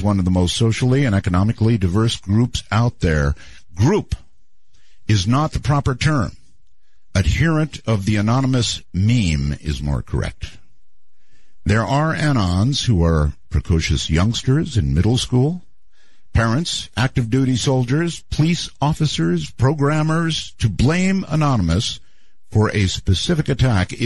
is one of the most socially and economically diverse groups out there. Group is not the proper term. Adherent of the anonymous meme is more correct. There are anons who are precocious youngsters in middle school, parents, active duty soldiers, police officers, programmers. To blame Anonymous for a specific attack